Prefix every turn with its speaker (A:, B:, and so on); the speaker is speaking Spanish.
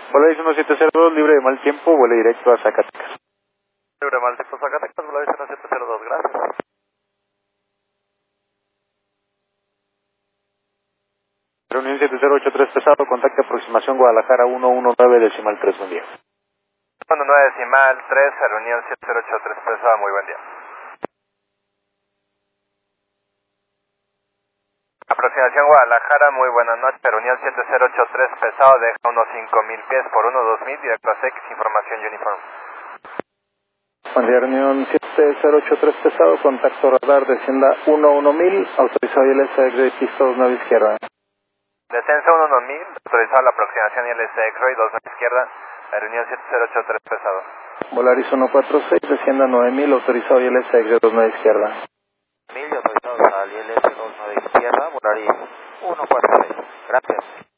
A: Volaris 1702, libre de mal tiempo, vuele directo a Zacatecas.
B: Libre mal tiempo Zacatecas, Volaris 1702, gracias.
A: Reunión 7083 pesado, contacto aproximación Guadalajara 119 decimal 3, buen día.
B: 19 decimal 3, reunión 7083 pesado, muy buen día. Aproximación Guadalajara, muy buenas noches, reunión 7083 pesado, deja unos 5000 pies por 2000, directo a CX, información Uniform.
A: Buen día, reunión 7083 pesado, contacto radar, descienda 11000, autorizado ILS de pista 29 izquierda.
B: Descenso 11000, autorizado la aproximación ILS X-Ray 29 izquierda, reunión 7083 pesado.
A: Volaris 146, descienda 9000, autorizado ILS de 29 izquierda.
B: 1000 y autorizados al ILS 29 izquierda, Volaris 146, gracias.